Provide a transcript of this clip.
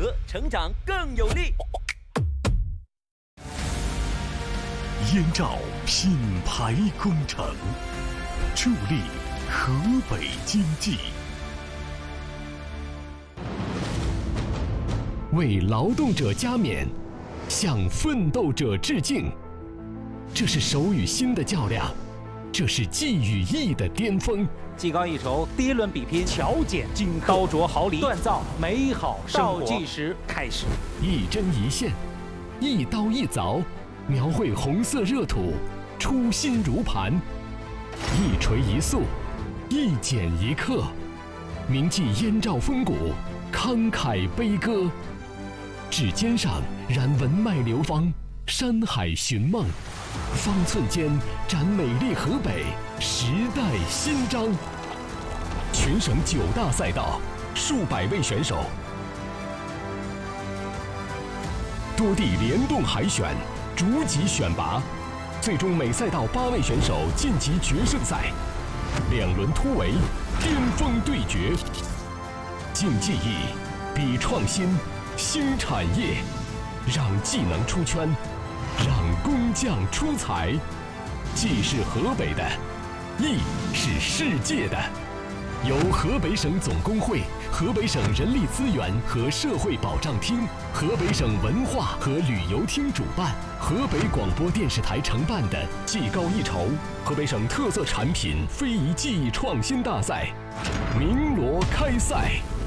革，成长更有力。 燕赵品牌工程，助力河北经济。为劳动者加冕，向奋斗者致敬。这是手与心的较量，这是技与艺的巅峰。 技高一筹，第一轮比拼，巧剪金刻，刀琢毫厘，锻造美好生活。倒计时开始， 一针一线，一刀一凿，描绘红色热土，初心如磐。一锤一塑，一剪一刻，铭记燕赵风骨，慷慨悲歌。指尖上燃文脉流芳，山海寻梦，方寸间展美丽河北，时代新章。全省9大赛道，数百位选手，多地联动海选，逐级选拔，最终每赛道8位选手晋级决胜赛。2轮突围，巅峰对决。竞技艺，比创新，新产业，让技能出圈，让工匠出彩。技是河北的，艺是世界的。由河北省总工会、河北省人力资源和社会保障厅、河北省文化和旅游厅主办，河北广播电视台承办的技高一筹河北省特色产品非遗技艺创新大赛鸣锣开赛。